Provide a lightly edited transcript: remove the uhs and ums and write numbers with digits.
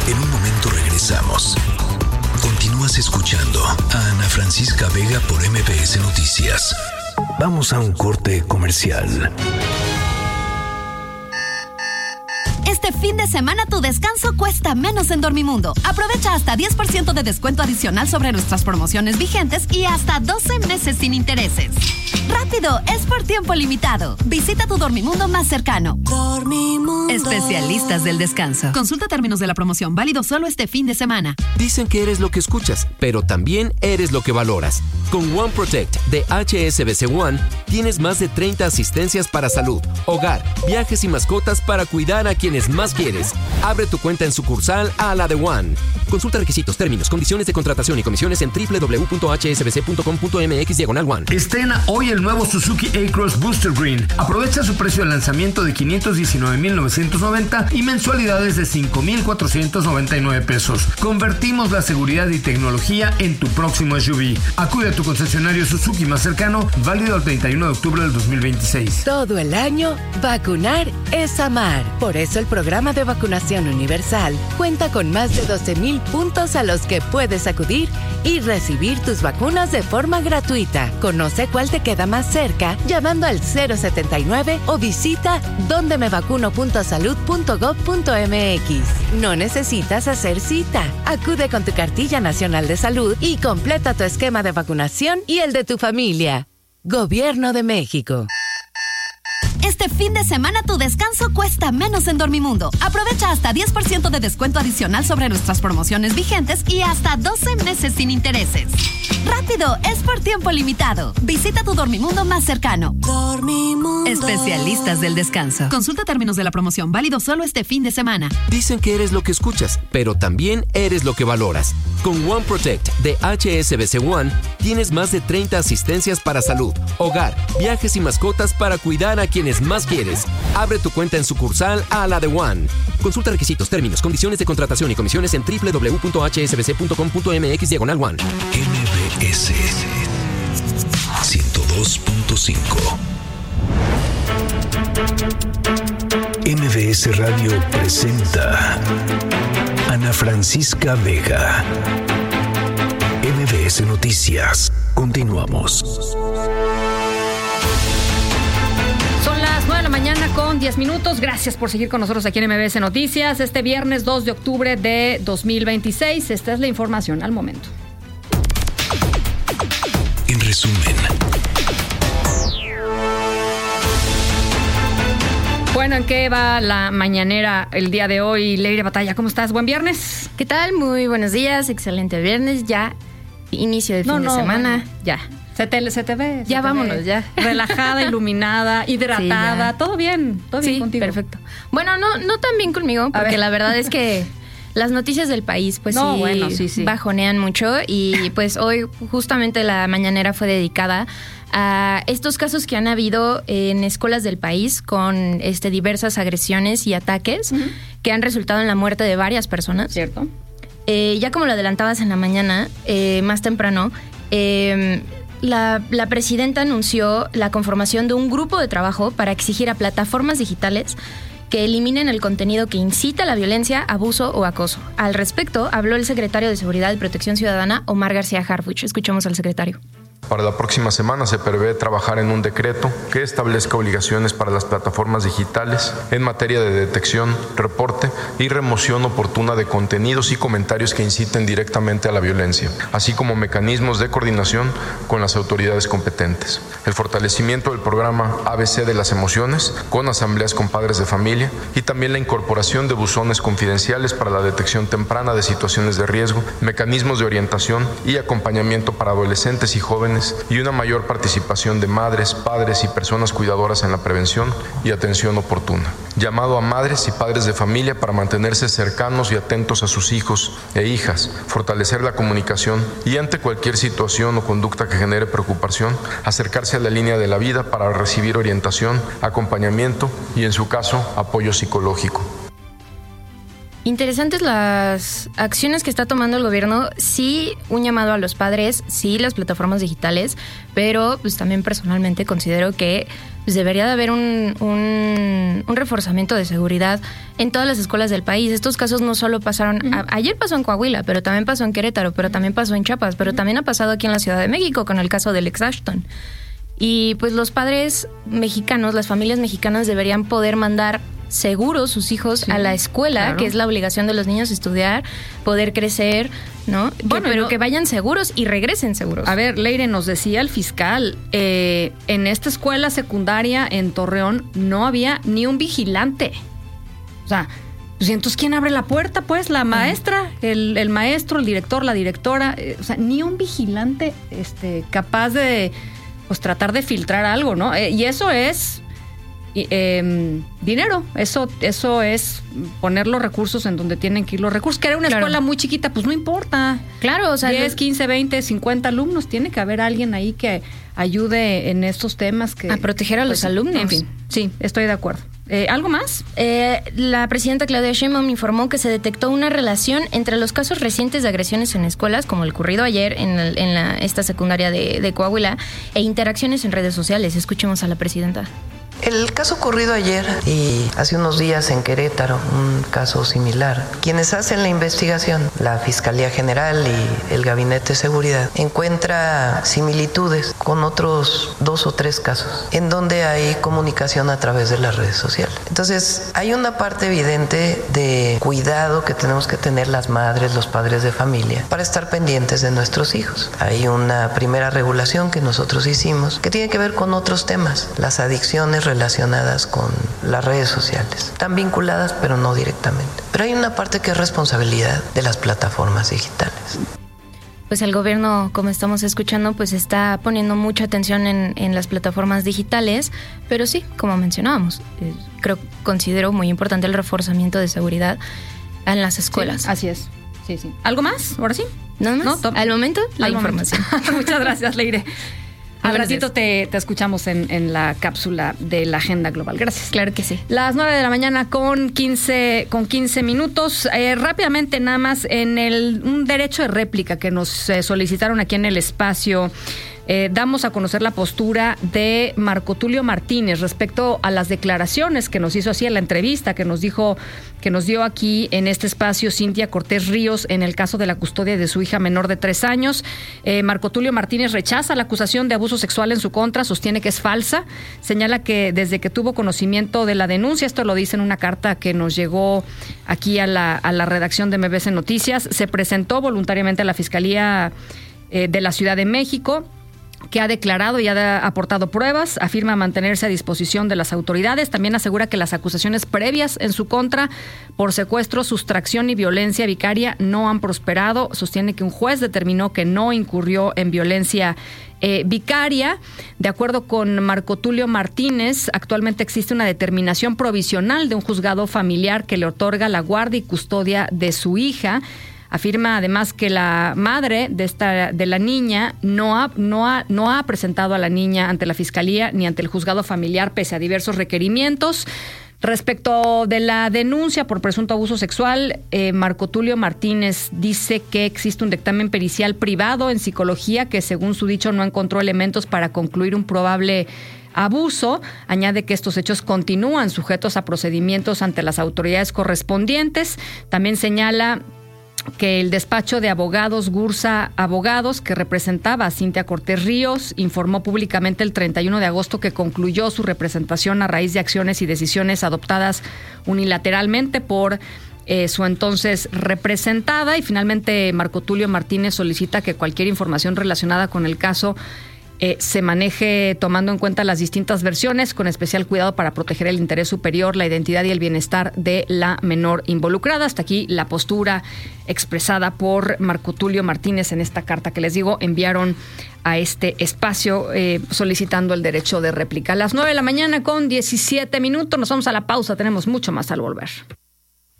En un momento regresamos. Continúas escuchando a Ana Francisca Vega por MBS Noticias. Vamos a un corte comercial. Este fin de semana tu descanso cuesta menos en Dormimundo. Aprovecha hasta 10% de descuento adicional sobre nuestras promociones vigentes y hasta 12 meses sin intereses. ¡Rápido! Es por tiempo limitado. Visita tu Dormimundo más cercano. Dormimundo. Especialistas del descanso. Consulta términos de la promoción. Válido solo este fin de semana. Dicen que eres lo que escuchas, pero también eres lo que valoras. Con One Protect de HSBC One tienes más de 30 asistencias para salud, hogar, viajes y mascotas para cuidar a quienes más quieres. Abre tu cuenta en sucursal a la de One. Consulta requisitos, términos, condiciones de contratación y comisiones en www.hsbc.com.mx/One. Estrena hoy el nuevo Suzuki A-Cross Booster Green. Aprovecha su precio de lanzamiento de $519,990 y mensualidades de $5,499. Convertimos la seguridad y tecnología en tu próximo SUV. Acude a tu concesionario Suzuki más cercano, válido el 31 de octubre del 2026. Todo el año, vacunar es amar. Por eso el programa de vacunación universal cuenta con más de 12,000 puntos a los que puedes acudir y recibir tus vacunas de forma gratuita. Conoce cuál te queda más cerca llamando al 079 o visita dondemevacuno.salud.gov.mx. No necesitas hacer cita. Acude con tu cartilla nacional de salud y completa tu esquema de vacunación y el de tu familia. Gobierno de México. Este fin de semana tu descanso cuesta menos en Dormimundo. Aprovecha hasta 10% de descuento adicional sobre nuestras promociones vigentes y hasta 12 meses sin intereses. ¡Rápido! Es por tiempo limitado. Visita tu Dormimundo más cercano. Dormimundo. Especialistas del descanso. Consulta términos de la promoción. Válido solo este fin de semana. Dicen que eres lo que escuchas, pero también eres lo que valoras. Con One Protect de HSBC One tienes más de 30 asistencias para salud, hogar, viajes y mascotas para cuidar a quienes más quieres. Abre tu cuenta en sucursal a la de One. Consulta requisitos, términos, condiciones de contratación y comisiones en www.hsbc.com.mx/One. MBS 102.5. MBS Radio presenta Ana Francisca Vega. MBS Noticias. Continuamos. Son las 9 de la mañana con 10 minutos. Gracias por seguir con nosotros aquí en MBS Noticias. Este viernes 2 de octubre de 2026. Esta es la información al momento. En resumen. Bueno, ¿en qué va la mañanera el día de hoy? Leire Batalla, ¿cómo estás? ¿Buen viernes? ¿Qué tal? Muy buenos días, excelente viernes, ya inicio de fin de semana. Bueno, ya. Se te ve. Ya vámonos, ya. Relajada, iluminada, hidratada, sí, todo bien contigo. Perfecto. Bueno, no tan bien conmigo, porque la verdad es que las noticias del país, pues sí, bajonean mucho. Y pues hoy justamente la mañanera fue dedicada a estos casos que han habido en escuelas del país con diversas agresiones y ataques que han resultado en la muerte de varias personas. Cierto. Ya como lo adelantabas en la mañana, más temprano, la presidenta anunció la conformación de un grupo de trabajo para exigir a plataformas digitales que eliminen el contenido que incita a la violencia, abuso o acoso. Al respecto, habló el secretario de Seguridad y Protección Ciudadana, Omar García Harfuch. Escuchamos al secretario. Para la próxima semana se prevé trabajar en un decreto que establezca obligaciones para las plataformas digitales en materia de detección, reporte y remoción oportuna de contenidos y comentarios que inciten directamente a la violencia, así como mecanismos de coordinación con las autoridades competentes. El fortalecimiento del programa ABC de las emociones con asambleas con padres de familia y también la incorporación de buzones confidenciales para la detección temprana de situaciones de riesgo, mecanismos de orientación y acompañamiento para adolescentes y jóvenes y una mayor participación de madres, padres y personas cuidadoras en la prevención y atención oportuna. Llamado a madres y padres de familia para mantenerse cercanos y atentos a sus hijos e hijas, fortalecer la comunicación y ante cualquier situación o conducta que genere preocupación, acercarse a la línea de la vida para recibir orientación, acompañamiento y, en su caso, apoyo psicológico. Interesantes las acciones que está tomando el gobierno. Sí, un llamado a los padres, sí, las plataformas digitales, pero pues también personalmente considero que pues, debería de haber un reforzamiento de seguridad en todas las escuelas del país. Estos casos no solo pasaron, ayer pasó en Coahuila, pero también pasó en Querétaro, pero también pasó en Chiapas, pero también ha pasado aquí en la Ciudad de México con el caso del ex Ashton. Y pues los padres mexicanos, las familias mexicanas deberían poder mandar seguros sus hijos a la escuela, claro, que es la obligación de los niños estudiar, poder crecer, ¿no? Bueno, pero que vayan seguros y regresen seguros. A ver, Leire, nos decía el fiscal, en esta escuela secundaria en Torreón no había ni un vigilante. O sea, pues entonces ¿quién abre la puerta? Pues la maestra, el maestro, el director, la directora, o sea, ni un vigilante capaz de pues tratar de filtrar algo, ¿no? Y eso es dinero, eso es poner los recursos en donde tienen que ir los recursos. Que era una escuela muy chiquita, pues no importa. Claro, o sea, 10, 15, 20, 50 alumnos, tiene que haber alguien ahí que ayude en estos temas a proteger a los alumnos. En fin, sí, estoy de acuerdo. ¿Algo más? La presidenta Claudia Sheinbaum informó que se detectó una relación entre los casos recientes de agresiones en escuelas, como el ocurrido ayer en esta secundaria de Coahuila, e interacciones en redes sociales. Escuchemos a la presidenta. El caso ocurrido ayer y hace unos días en Querétaro, un caso similar. Quienes hacen la investigación, la Fiscalía General y el Gabinete de Seguridad, encuentra similitudes con otros 2 o 3 casos en donde hay comunicación a través de las redes sociales. Entonces, hay una parte evidente de cuidado que tenemos que tener las madres, los padres de familia, para estar pendientes de nuestros hijos. Hay una primera regulación que nosotros hicimos que tiene que ver con otros temas, las adicciones relacionadas con las redes sociales. Están vinculadas, pero no directamente. Pero hay una parte que es responsabilidad de las plataformas digitales. Pues el gobierno, como estamos escuchando, pues está poniendo mucha atención en las plataformas digitales, pero sí, como mencionábamos, considero muy importante el reforzamiento de seguridad en las escuelas. Sí, así es. Sí. ¿Algo más? ¿Ahora sí? Nada más. No, al momento, la información. Muchas gracias, Leire. Al ratito te escuchamos en la cápsula de la Agenda Global. Gracias. Claro que sí. Las 9 de la mañana con 15 minutos. Rápidamente, nada más, un derecho de réplica que nos solicitaron aquí en el espacio. Damos a conocer la postura de Marco Tulio Martínez respecto a las declaraciones que nos hizo así en la entrevista que nos dio aquí en este espacio Cintia Cortés Ríos en el caso de la custodia de su hija menor de 3 años. Marco Tulio Martínez rechaza la acusación de abuso sexual en su contra, sostiene que es falsa, señala que desde que tuvo conocimiento de la denuncia, esto lo dice en una carta que nos llegó aquí a la redacción de MBS Noticias, se presentó voluntariamente a la Fiscalía de la Ciudad de México, que ha declarado y ha aportado pruebas, afirma mantenerse a disposición de las autoridades, también asegura que las acusaciones previas en su contra por secuestro, sustracción y violencia vicaria no han prosperado, sostiene que un juez determinó que no incurrió en violencia vicaria. De acuerdo con Marco Tulio Martínez, actualmente existe una determinación provisional de un juzgado familiar que le otorga la guardia y custodia de su hija. Afirma además que la madre de la niña no ha presentado a la niña ante la Fiscalía ni ante el juzgado familiar pese a diversos requerimientos. Respecto de la denuncia por presunto abuso sexual, Marco Tulio Martínez dice que existe un dictamen pericial privado en psicología que, según su dicho, no encontró elementos para concluir un probable abuso. Añade que estos hechos continúan sujetos a procedimientos ante las autoridades correspondientes. También señala que el despacho de abogados Gursa Abogados, que representaba a Cintia Cortés Ríos, informó públicamente el 31 de agosto que concluyó su representación a raíz de acciones y decisiones adoptadas unilateralmente por su entonces representada. Y finalmente Marco Tulio Martínez solicita que cualquier información relacionada con el caso se maneje tomando en cuenta las distintas versiones, con especial cuidado para proteger el interés superior, la identidad y el bienestar de la menor involucrada. Hasta aquí la postura expresada por Marco Tulio Martínez en esta carta que les digo enviaron a este espacio solicitando el derecho de réplica. A las 9 de la mañana con 17 minutos nos vamos a la pausa, tenemos mucho más al volver.